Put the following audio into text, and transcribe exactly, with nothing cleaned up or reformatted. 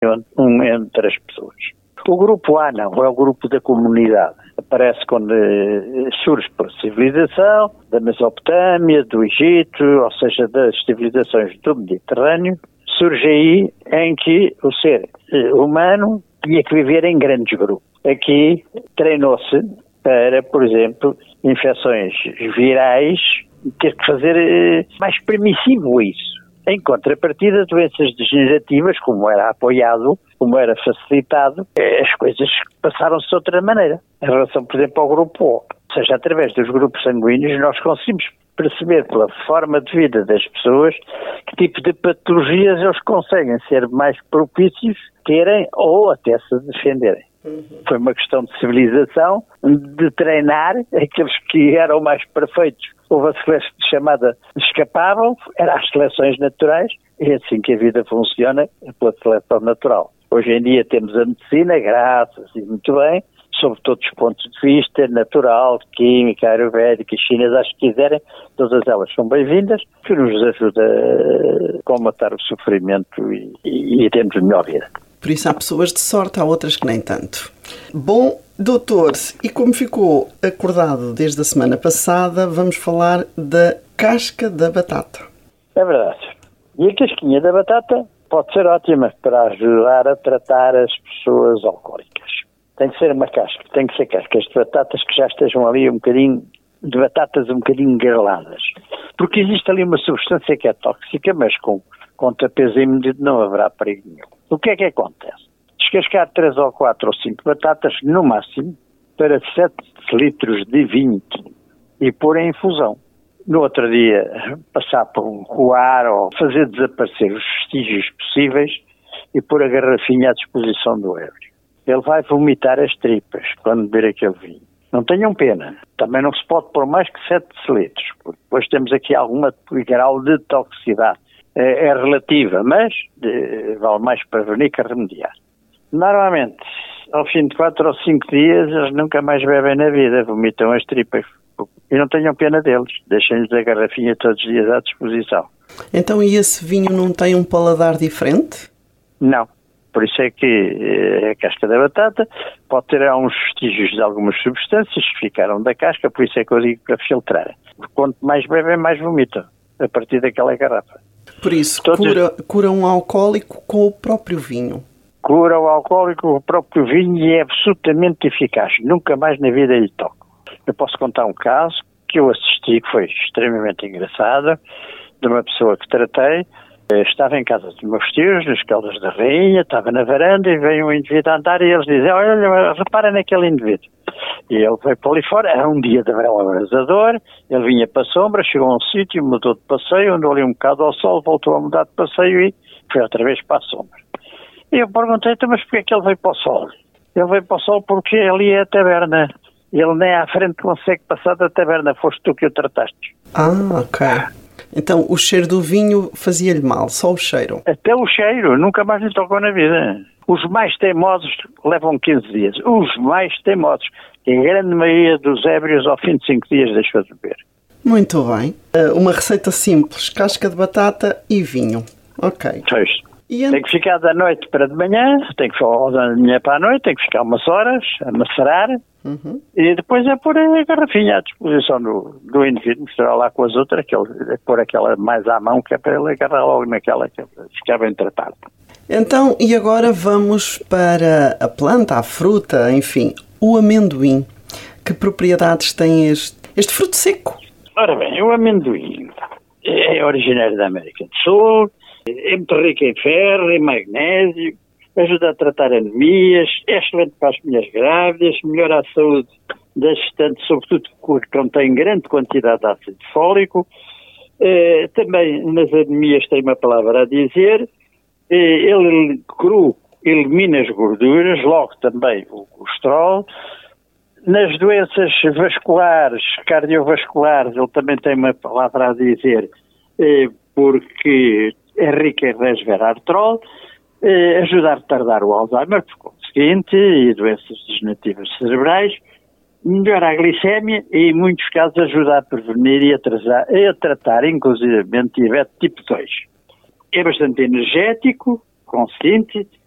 um entre as pessoas. O grupo A não, é o grupo da comunidade. Aparece quando surge por civilização, da Mesopotâmia, do Egito, ou seja, das civilizações do Mediterrâneo. Surge aí em que o ser humano tinha que viver em grandes grupos. Aqui treinou-se para, por exemplo, infecções virais, ter que fazer mais permissivo isso. Em contrapartida, doenças degenerativas, como era apoiado, como era facilitado, as coisas passaram-se de outra maneira. Em relação, por exemplo, ao grupo O. Ou seja, através dos grupos sanguíneos, nós conseguimos perceber pela forma de vida das pessoas que tipo de patologias eles conseguem ser mais propícios terem ou até se defenderem. Uhum. Foi uma questão de civilização, de treinar aqueles que eram mais perfeitos. Houve a seleção chamada escapavam, eram as seleções naturais, e é assim que a vida funciona, é pela seleção natural. Hoje em dia temos a medicina, graças e muito bem, sob todos os pontos de vista, natural, química, ayurvédica, chinesa, se quiserem, todas elas são bem-vindas, que nos ajuda a combater o sofrimento e, e, e termos melhor vida. Por isso há pessoas de sorte, há outras que nem tanto. Bom, doutor, e como ficou acordado desde a semana passada, vamos falar da casca da batata. É verdade. E a casquinha da batata pode ser ótima para ajudar a tratar as pessoas alcoólicas. Tem que ser uma casca, tem que ser cascas de batatas que já estejam ali um bocadinho, de batatas um bocadinho garladas. Porque existe ali uma substância que é tóxica, mas com contrapeso imediato não haverá perigo nenhum. O que é que acontece? Descascar três ou quatro ou cinco batatas, no máximo, para sete litros de vinho e pôr em infusão. No outro dia, passar por um coar ou fazer desaparecer os vestígios possíveis e pôr a garrafinha à disposição do ébrio. Ele vai vomitar as tripas quando beber aquele vinho. Não tenham pena. Também não se pode pôr mais que sete litros, porque depois temos aqui alguma grau de toxicidade. É, é relativa, mas de, vale mais prevenir que remediar. Normalmente, ao fim de quatro ou cinco dias, eles nunca mais bebem na vida, vomitam as tripas. E não tenham pena deles, deixem-lhes a garrafinha todos os dias à disposição. Então, e esse vinho não tem um paladar diferente? Não. Por isso é que a casca da batata pode ter alguns vestígios de algumas substâncias que ficaram da casca, por isso é que eu digo para filtrar. Quanto mais bebem, mais vomitam, a partir daquela garrafa. Por isso, Todos... cura, cura um alcoólico com o próprio vinho. Cura o alcoólico com o próprio vinho e é absolutamente eficaz. Nunca mais na vida lhe toco. Eu posso contar um caso que eu assisti, que foi extremamente engraçado, de uma pessoa que tratei. Estava em casa dos meus tios, nas Caldas da Rainha, estava na varanda e veio um indivíduo a andar e eles dizem, olha, repara naquele indivíduo. E ele veio para ali fora, era um dia de verão abrasador, ele vinha para a sombra, chegou a um sítio, mudou de passeio, andou ali um bocado ao sol, voltou a mudar de passeio e foi outra vez para a sombra. E eu perguntei, então, mas porquê é que ele veio para o sol? Ele veio para o sol porque ali é a taberna. Ele nem à frente consegue passar da taberna, foste tu que o trataste. Ah, ok. Então o cheiro do vinho fazia-lhe mal, só o cheiro? Até o cheiro, nunca mais lhe tocou na vida. Os mais teimosos levam quinze dias. Os mais teimosos. E a grande maioria dos ébrios ao fim de cinco dias deixou de beber. Muito bem. Uma receita simples, casca de batata e vinho. Ok. Pois. E tem que ficar da noite para de manhã, tem que ficar da manhã para a noite, tem que ficar umas horas a macerar. Uhum. E depois é pôr a garrafinha à disposição do, do indivíduo, misturar lá com as outras, que ele, é pôr aquela mais à mão, que é para ele agarrar logo naquela que ficar bem tratado. Então, e agora vamos para a planta, a fruta, enfim, o amendoim. Que propriedades tem este, este fruto seco? Ora bem, o amendoim é originário da América do Sul, é muito rico em ferro, em magnésio, ajuda a tratar anemias, é excelente para as mulheres grávidas, melhora a saúde das gestantes, sobretudo porque contém grande quantidade de ácido fólico. Eh, também nas anemias tem uma palavra a dizer. Eh, ele cru elimina as gorduras, logo também o colesterol. Nas doenças vasculares, cardiovasculares, ele também tem uma palavra a dizer, eh, porque é rico em resveratrol. Eh, ajuda a retardar o Alzheimer, por conseguinte, e doenças degenerativas cerebrais, melhora a glicémia e, em muitos casos, ajuda a prevenir e a, atrasar, a tratar, inclusivamente, diabetes tipo dois. É bastante energético, conseguinte,